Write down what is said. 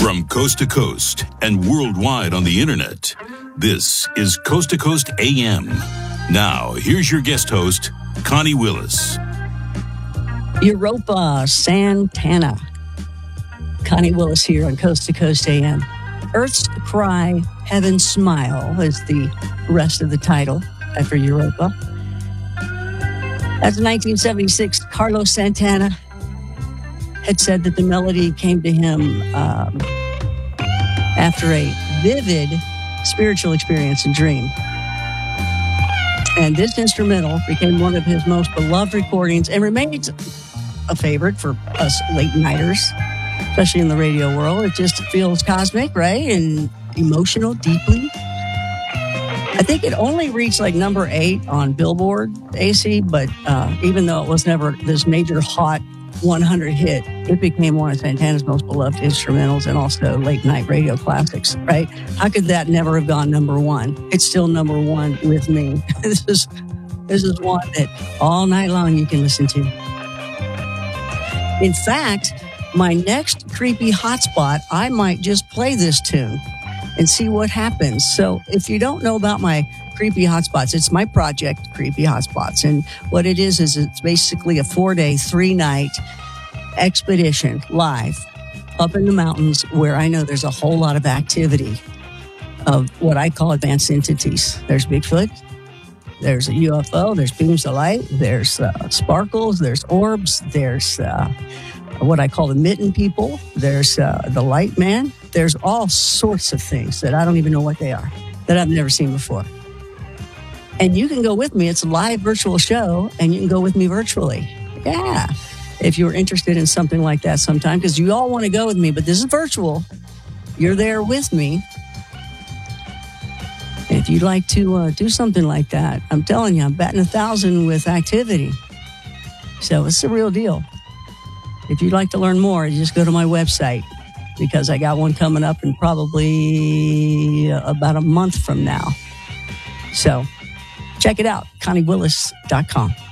From coast to coast and worldwide on the internet, this is Coast to Coast AM. Now, here's your guest host, Connie Willis. Europa Santana. Connie Willis here on Coast to Coast AM. Earth's Cry, Heaven's Smile is the rest of the title after Europa. As in 1976, Carlos Santana had said that the melody came to him after a vivid spiritual experience and dream. And this instrumental became one of his most beloved recordings and remains a favorite for us late-nighters, especially in the radio world. It just feels cosmic, right? And emotional, deeply. I think it only reached like number 8 on Billboard AC, but even though it was never this major hot 100 hit, it became one of Santana's most beloved instrumentals and also late-night radio classics, right? How could that never have gone number 1? It's still number 1 with me. This is one that all night long you can listen to. In fact, my next creepy hotspot, I might just play this tune and see what happens. So if you don't know about my Creepy Hotspots, it's my project, Creepy Hotspots. And what it is it's basically a 4-day, 3-night expedition live up in the mountains where I know there's a whole lot of activity of what I call advanced entities. There's Bigfoot, there's a UFO, there's beams of light, there's sparkles, there's orbs, there's what I call the mitten people, there's the light man. There's all sorts of things that I don't even know what they are, that I've never seen before. And you can go with me. It's a live virtual show, and you can go with me virtually. Yeah. If you're interested in something like that sometime, because you all want to go with me, but this is virtual. You're there with me. If you'd like to do something like that, I'm telling you, I'm batting 1,000 with activity. So it's the real deal. If you'd like to learn more, you just go to my website, because I got one coming up in probably about a month from now. So check it out, ConnieWillis.com.